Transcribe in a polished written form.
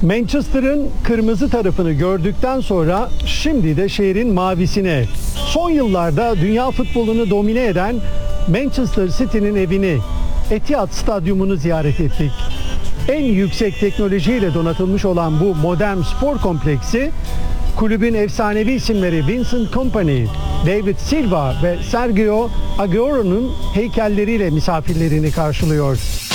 Manchester'ın kırmızı tarafını gördükten sonra şimdi de şehrin mavisine. Son yıllarda dünya futbolunu domine eden Manchester City'nin evini, Etihad Stadyumunu ziyaret ettik. En yüksek teknolojiyle donatılmış olan bu modern spor kompleksi, kulübün efsanevi isimleri Vincent Kompany, David Silva ve Sergio Aguero'nun heykelleriyle misafirlerini karşılıyor.